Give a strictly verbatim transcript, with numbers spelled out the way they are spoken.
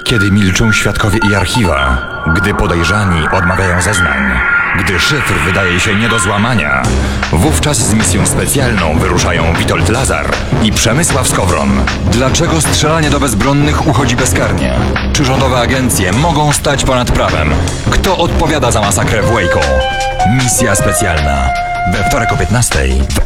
Kiedy milczą świadkowie i archiwa, gdy podejrzani odmawiają zeznań, gdy szyfr wydaje się nie do złamania, wówczas z misją specjalną wyruszają Witold Lazar i Przemysław Skowron. Dlaczego strzelanie do bezbronnych uchodzi bezkarnie? Czy rządowe agencje mogą stać ponad prawem? Kto odpowiada za masakrę w Waco? Misja specjalna. We wtorek o piętnastej w